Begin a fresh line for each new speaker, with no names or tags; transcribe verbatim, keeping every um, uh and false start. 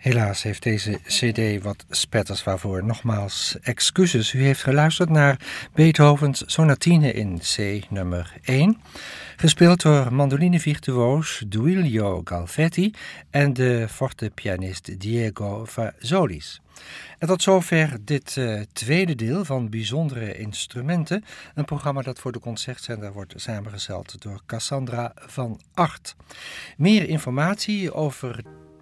Helaas heeft deze cd wat spetters, waarvoor nogmaals excuses. U heeft geluisterd naar Beethovens Sonatine in C nummer één, gespeeld door mandolinevirtuoos Duilio Galvetti en de fortepianist Diego Fazolis. En tot zover dit uh, tweede deel van Bijzondere Instrumenten, een programma dat voor de Concertzender wordt samengesteld door Cassandra van Art. Meer informatie over